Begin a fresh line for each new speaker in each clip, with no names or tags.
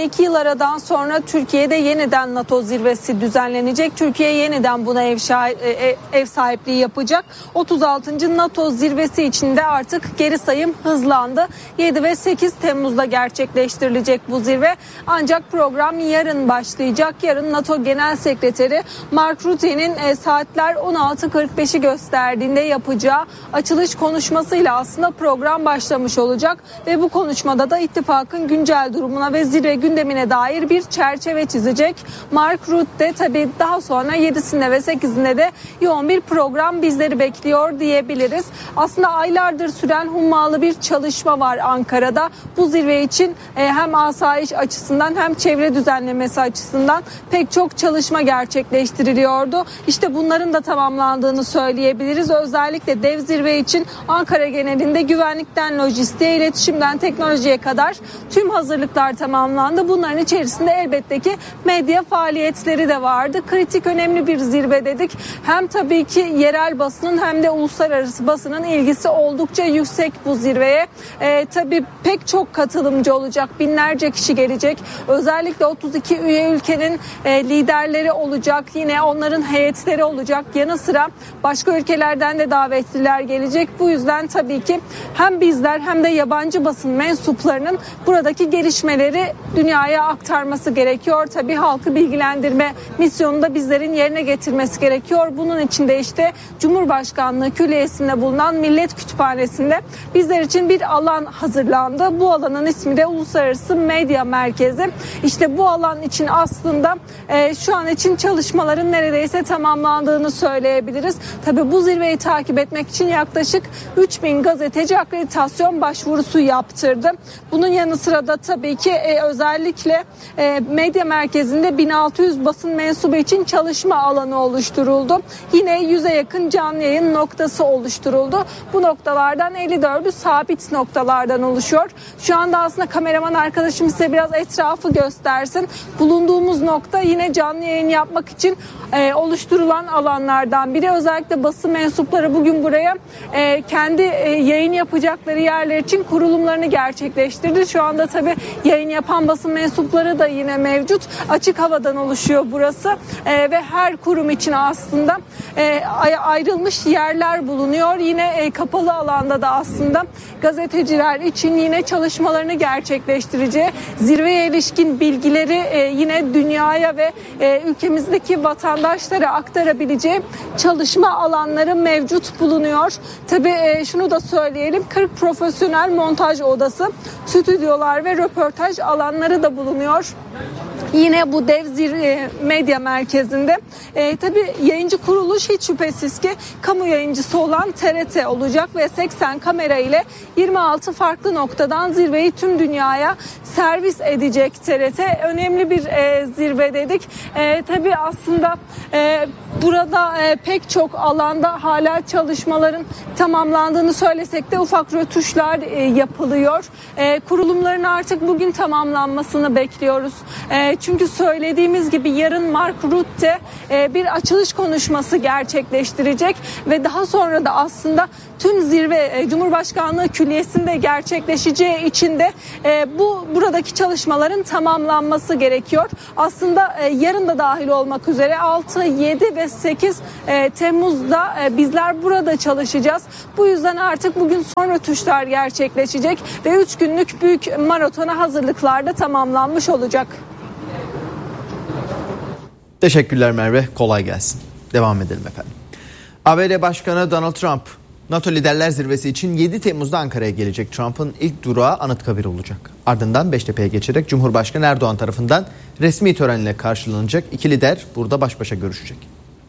22 yıl aradan sonra Türkiye'de yeniden NATO zirvesi düzenlenecek. Türkiye yeniden buna ev sahipliği yapacak. 36. NATO zirvesi içinde artık geri sayım hızlandı. 7 ve 8 Temmuz'da gerçekleştirilecek bu zirve. Ancak program yarın başlayacak. Yarın NATO Genel Sekreteri Mark Rutte'nin saatler 16.45'i gösterdiğinde yapacağı açılış konuşmasıyla aslında program başlamış olacak ve bu konuşmada da ittifakın güncel durumuna ve zirve gündemine dair bir çerçeve çizecek. Mark Rutte tabii daha sonra 7'sinde ve 8'inde de yoğun bir program bizleri bekliyor diyebiliriz. Aslında aylardır süren hummalı bir çalışma var Ankara'da. Bu zirve için hem asayiş açısından hem çevre düzenlemesi açısından pek çok çalışma gerçekleştiriliyordu. İşte bunların da tamamlandığını söyleyebiliriz. Özellikle dev zirve için Ankara genelinde güvenlikten lojistiğe, iletişimden teknolojiye kadar tüm hazırlıklar tamamlandı. Bunların içerisinde elbette ki medya faaliyetleri de vardı. Kritik, önemli bir zirve dedik. Hem tabii ki yerel basının hem de uluslararası basının ilgisi oldukça yüksek bu zirveye. Tabii pek çok katılımcı olacak. Binlerce kişi gelecek. Özellikle 32 üye ülkenin liderleri olacak. Yine onların heyetleri olacak. Yanı sıra başka ülkelerden de davetliler gelecek. Bu yüzden tabii ki hem bizler hem de yabancı basın mensuplarının buradaki gelişmeleri dünyaya aktarması gerekiyor. Tabii halkı bilgilendirme misyonunu da bizlerin yerine getirmesi gerekiyor. Bunun için de işte Cumhurbaşkanlığı Külliyesi'nde bulunan Millet Kütüphanesi'nde bizler için bir alan hazırlandı. Bu alanın ismi de Uluslararası Medya Merkezi. İşte bu alan için aslında şu an için çalışmaların neredeyse tamamlandığını söyleyebiliriz. Tabii bu zirveyi takip etmek için yaklaşık 3000 gazeteci akreditasyon başvurusu yaptırdı. Bunun yanı sıra da tabii ki özellikle medya merkezinde 1600 basın mensubu için çalışma alanı oluşturuldu. Yine 100'e yakın canlı yayın noktası oluşturuldu. Bu noktalardan 54'ü sabit noktalardan oluşuyor. Şu anda aslında kameraman arkadaşım size biraz etrafı göstersin. Bulunduğumuz nokta yine canlı yayın yapmak için oluşturulan alanlardan biri. Özellikle basın mensupları bugün buraya kendi yayın yapacakları yerler için kurulumlarını gerçekleştirdi. Şu anda tabii yayın yapan basın mensupları da yine mevcut. Açık havadan oluşuyor burası ve her kurum için aslında ayrılmış yerler bulunuyor. Yine kapalı alanda da aslında gazeteciler için yine çalışmalarını gerçekleştireceği, zirveye ilişkin bilgileri yine dünyaya ve ülkemizdeki vatandaşlara aktarabileceği çalışma alanları mevcut bulunuyor. Tabii şunu da söyleyelim, 40 profesyonel montaj odası, stüdyolar ve röportaj alanları da bulunuyor. Yine bu dev medya merkezinde tabii yayıncı kuruluş hiç şüphesiz ki kamu yayıncısı olan TRT olacak ve 80 kamera ile 26 farklı noktadan zirveyi tüm dünyaya servis edecek TRT. Önemli bir zirve dedik. Tabii aslında burada pek çok alanda hala çalışmaların tamamlandığını söylesek de ufak rötuşlar yapılıyor. Kurulumların artık bugün tamamlanmasını bekliyoruz. Çünkü söylediğimiz gibi yarın Mark Rutte bir açılış konuşması gerçekleştirecek ve daha sonra da aslında tüm zirve Cumhurbaşkanlığı Külliyesi'nde gerçekleşeceği için de buradaki çalışmaların tamamlanması gerekiyor. Aslında yarın da dahil olmak üzere 6, 7 ve 8 Temmuz'da bizler burada çalışacağız. Bu yüzden artık bugün son rötuşlar gerçekleşecek ve 3 günlük büyük maratona hazırlıklar da tamamlanmış olacak.
Teşekkürler Merve. Kolay gelsin. Devam edelim efendim. ABD Başkanı Donald Trump, NATO Liderler Zirvesi için 7 Temmuz'da Ankara'ya gelecek. Trump'ın ilk durağı Anıtkabir olacak. Ardından Beştepe'ye geçerek Cumhurbaşkanı Erdoğan tarafından resmi törenle karşılanacak. İki lider burada baş başa görüşecek.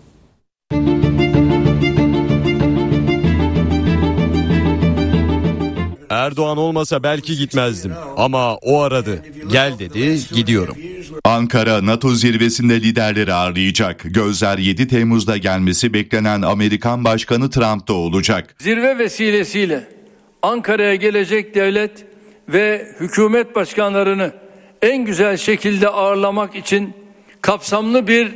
Erdoğan olmasa belki gitmezdim ama o aradı. Gel dedi, gidiyorum.
Ankara NATO zirvesinde liderleri ağırlayacak. Gözler 7 Temmuz'da gelmesi beklenen Amerikan Başkanı Trump'ta olacak.
Zirve vesilesiyle Ankara'ya gelecek devlet ve hükümet başkanlarını en güzel şekilde ağırlamak için kapsamlı bir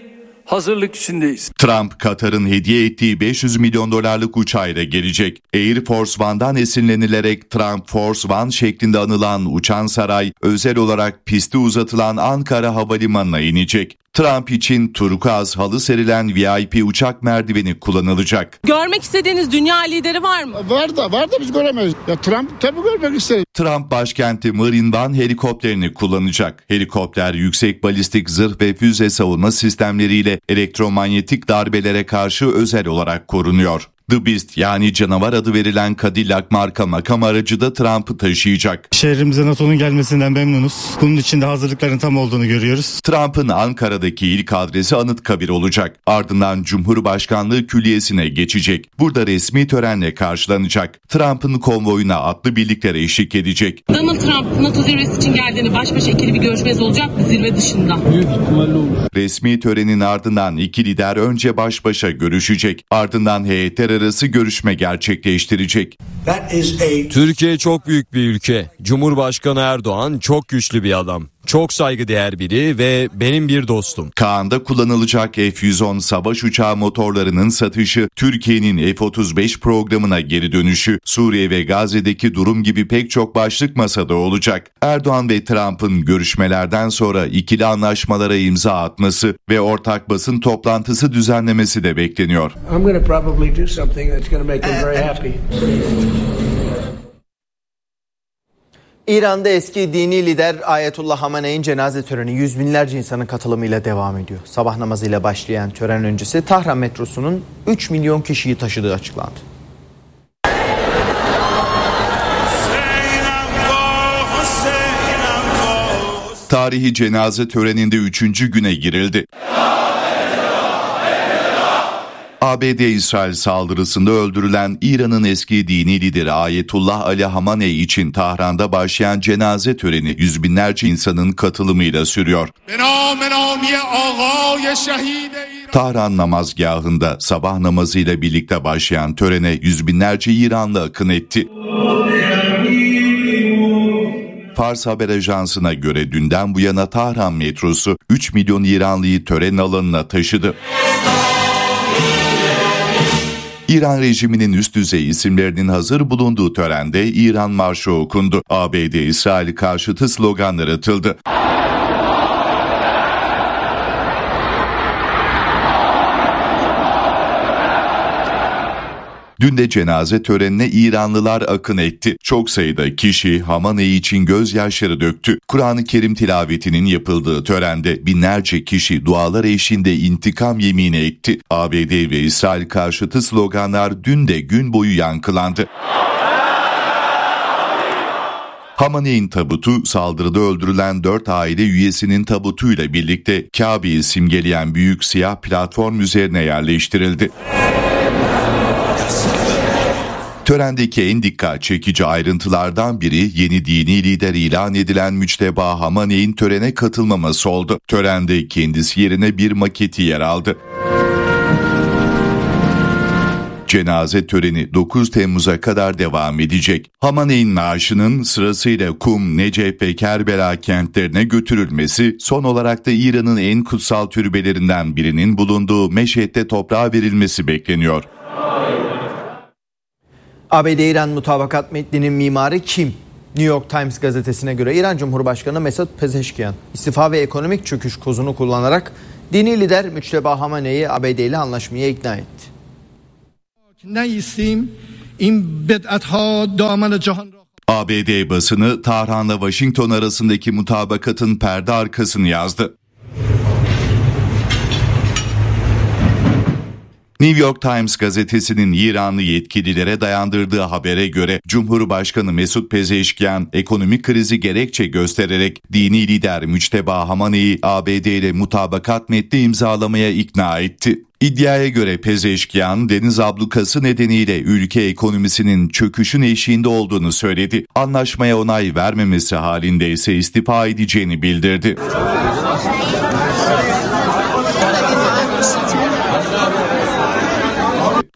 hazırlık içindeyiz.
Trump, Katar'ın hediye ettiği 500 milyon dolarlık uçağıyla gelecek. Air Force One'dan esinlenilerek Trump Force One şeklinde anılan uçan saray, özel olarak pisti uzatılan Ankara Havalimanı'na inecek. Trump için turkuaz halı serilen VIP uçak merdiveni kullanılacak.
Görmek istediğiniz dünya lideri var mı?
Var da biz göremeyiz. Ya Trump tabii görmek isterim.
Trump başkenti Marine One helikopterini kullanacak. Helikopter yüksek balistik zırh ve füze savunma sistemleriyle elektromanyetik darbelere karşı özel olarak korunuyor. The Beast yani canavar adı verilen Cadillac marka makam aracı da Trump'ı taşıyacak.
Şehrimize NATO'nun gelmesinden memnunuz. Bunun için de hazırlıkların tam olduğunu görüyoruz.
Trump'ın Ankara'daki ilk adresi Anıtkabir olacak. Ardından Cumhurbaşkanlığı Külliyesi'ne geçecek. Burada resmi törenle karşılanacak. Trump'ın konvoyuna atlı birlikler eşlik edecek.
Donald Trump NATO zirvesi için geldiğini baş başa ikili bir görüşmeniz olacak mı zirve dışında?
Büyük ihtimalle olur.
Resmi törenin ardından iki lider önce baş başa görüşecek. Ardından heyetler arası görüşme gerçekleştirecek.
Türkiye çok büyük bir ülke. Cumhurbaşkanı Erdoğan çok güçlü bir adam. Çok saygıdeğer biri ve benim bir dostum.
Kaan'da kullanılacak F-110 savaş uçağı motorlarının satışı, Türkiye'nin F-35 programına geri dönüşü, Suriye ve Gazze'deki durum gibi pek çok başlık masada olacak. Erdoğan ve Trump'ın görüşmelerden sonra ikili anlaşmalara imza atması ve ortak basın toplantısı düzenlemesi de bekleniyor.
İran'da eski dini lider Ayetullah Hamenei'nin cenaze töreni yüz binlerce insanın katılımıyla devam ediyor. Sabah namazıyla başlayan tören öncesi Tahran metrosunun 3 milyon kişiyi taşıdığı açıklandı.
Tarihi cenaze töreninde 3. güne girildi. ABD-İsrail saldırısında öldürülen İran'ın eski dini lideri Ayetullah Ali Hamenei için Tahran'da başlayan cenaze töreni yüz binlerce insanın katılımıyla sürüyor. Tahran namazgahında sabah namazıyla birlikte başlayan törene yüz binlerce İranlı akın etti. Fars Haber Ajansı'na göre dünden bu yana Tahran metrosu 3 milyon İranlıyı tören alanına taşıdı. İran rejiminin üst düzey isimlerinin hazır bulunduğu törende İran marşı okundu. ABD-İsrail karşıtı sloganlar atıldı. Dün de cenaze törenine İranlılar akın etti. Çok sayıda kişi Hamenei için gözyaşları döktü. Kur'an-ı Kerim tilavetinin yapıldığı törende binlerce kişi dualar eşliğinde intikam yemini etti. ABD ve İsrail karşıtı sloganlar dün de gün boyu yankılandı. Hamenei'nin tabutu saldırıda öldürülen 4 aile üyesinin tabutuyla birlikte Kabe'yi simgeleyen büyük siyah platform üzerine yerleştirildi. Törendeki en dikkat çekici ayrıntılardan biri yeni dini lider ilan edilen Müçteba Hamenei'nin törene katılmaması oldu. Törende kendisi yerine bir maketi yer aldı. Cenaze töreni 9 Temmuz'a kadar devam edecek. Hamenei'nin naaşının sırasıyla Kum, Necef ve Kerbela kentlerine götürülmesi, son olarak da İran'ın en kutsal türbelerinden birinin bulunduğu Meşhed'de toprağa verilmesi bekleniyor.
ABD-İran mutabakat metninin mimarı kim? New York Times gazetesine göre İran Cumhurbaşkanı Mesut Pezeşkiyan istifa ve ekonomik çöküş kozunu kullanarak dini lider Müçteba Hamenei'yi ABD ile anlaşmaya ikna etti.
ABD basını Tahran'la Washington arasındaki mutabakatın perde arkasını yazdı. New York Times gazetesinin İranlı yetkililere dayandırdığı habere göre Cumhurbaşkanı Mesut Pezeşkiyan ekonomik krizi gerekçe göstererek dini lider Müçteba Hamenei'yi ABD ile mutabakat metni imzalamaya ikna etti. İddiaya göre Pezeşkiyan deniz ablukası nedeniyle ülke ekonomisinin çöküşün eşiğinde olduğunu söyledi. Anlaşmaya onay vermemesi halinde ise istifa edeceğini bildirdi.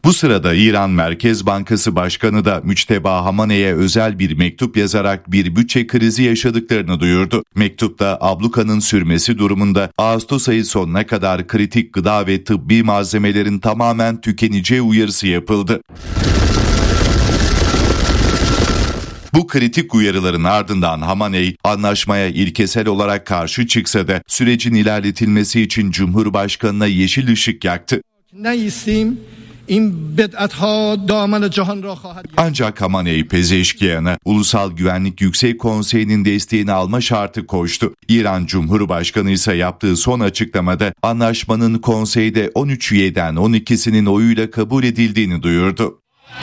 Bu sırada İran Merkez Bankası Başkanı da Müçteba Hamane'ye özel bir mektup yazarak bir bütçe krizi yaşadıklarını duyurdu. Mektupta ablukanın sürmesi durumunda Ağustos ayı sonuna kadar kritik gıda ve tıbbi malzemelerin tamamen tükeneceği uyarısı yapıldı. Bu kritik uyarıların ardından Hamaney anlaşmaya ilkesel olarak karşı çıksa da sürecin ilerletilmesi için Cumhurbaşkanı'na yeşil ışık yaktı. Ancak Hamaney Pezeşkiyan'a Ulusal Güvenlik Yüksek Konseyi'nin desteğini alma şartı koştu. İran Cumhurbaşkanı ise yaptığı son açıklamada anlaşmanın konseyde 13 üyeden 12'sinin oyuyla kabul edildiğini duyurdu.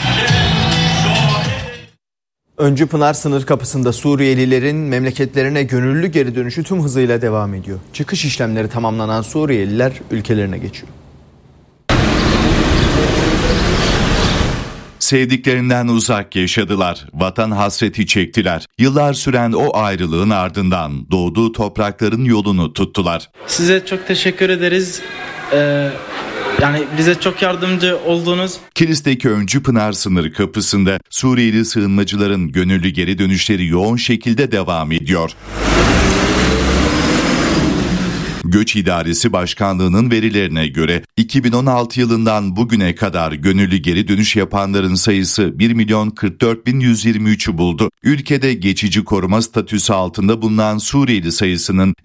Öncü Pınar sınır kapısında Suriyelilerin memleketlerine gönüllü geri dönüşü tüm hızıyla devam ediyor. Çıkış işlemleri tamamlanan Suriyeliler ülkelerine geçiyor.
Sevdiklerinden uzak yaşadılar, vatan hasreti çektiler. Yıllar süren o ayrılığın ardından doğduğu toprakların yolunu tuttular.
Size çok teşekkür ederiz. Yani bize çok yardımcı oldunuz.
Kilis'teki Öncü Pınar sınır kapısında Suriyeli sığınmacıların gönüllü geri dönüşleri yoğun şekilde devam ediyor. Göç İdaresi Başkanlığı'nın verilerine göre 2016 yılından bugüne kadar gönüllü geri dönüş yapanların sayısı 1.044.123'ü buldu. Ülkede geçici koruma statüsü altında bulunan Suriyeli sayısının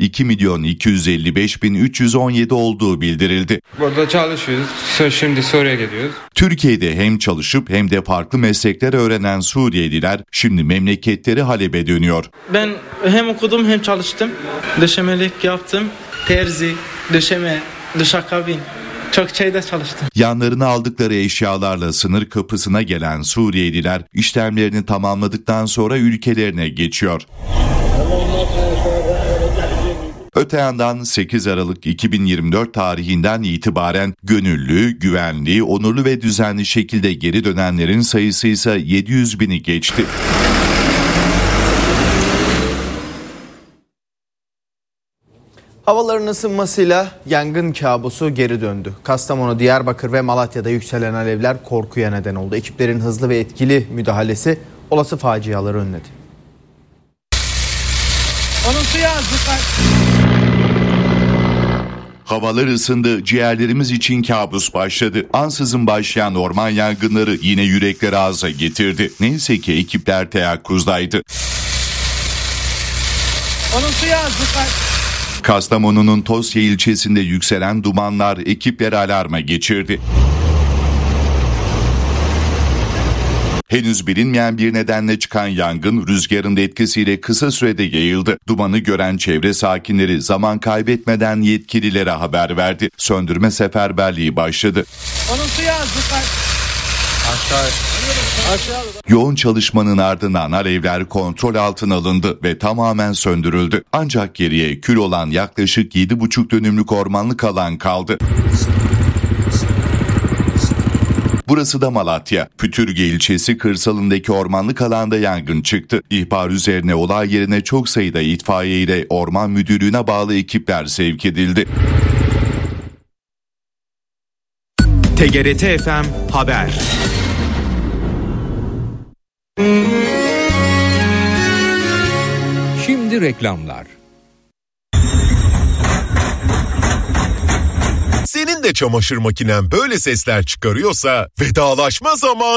2.255.317 olduğu bildirildi.
Burada çalışıyoruz. Şimdi Suriye'ye gidiyoruz.
Türkiye'de hem çalışıp hem de farklı meslekler öğrenen Suriyeliler şimdi memleketleri Halep'e dönüyor.
Ben hem okudum hem çalıştım. Döşemelik yaptım. Terzi, döşeme, duşakabin. Çok şeyde çalıştım.
Yanlarına aldıkları eşyalarla sınır kapısına gelen Suriyeliler işlemlerini tamamladıktan sonra ülkelerine geçiyor. Öte yandan 8 Aralık 2024 tarihinden itibaren gönüllü, güvenli, onurlu ve düzenli şekilde geri dönenlerin sayısı ise 700.000'i geçti.
Havaların ısınmasıyla yangın kabusu geri döndü. Kastamonu, Diyarbakır ve Malatya'da yükselen alevler korkuya neden oldu. Ekiplerin hızlı ve etkili müdahalesi olası faciaları önledi.
Onun suya
Havalar ısındı, ciğerlerimiz için kabus başladı. Ansızın başlayan orman yangınları yine yürekleri ağza getirdi. Neyse ki ekipler teyakkuzdaydı.
Onun suya
Kastamonu'nun Tosya ilçesinde yükselen dumanlar ekipleri alarma geçirdi. Henüz bilinmeyen bir nedenle çıkan yangın rüzgarın etkisiyle kısa sürede yayıldı. Dumanı gören çevre sakinleri zaman kaybetmeden yetkililere haber verdi. Söndürme seferberliği başladı.
Onun suya
Yoğun çalışmanın ardından alevler kontrol altına alındı ve tamamen söndürüldü. Ancak geriye kül olan yaklaşık 7,5 dönümlük ormanlık alan kaldı. Burası da Malatya. Pütürge ilçesi kırsalındaki ormanlık alanda yangın çıktı. İhbar üzerine olay yerine çok sayıda itfaiye ile orman müdürlüğüne bağlı ekipler sevk edildi.
TGRT FM Haber. Şimdi reklamlar.
Senin de çamaşır makinen böyle sesler çıkarıyorsa vedalaşma zamanı.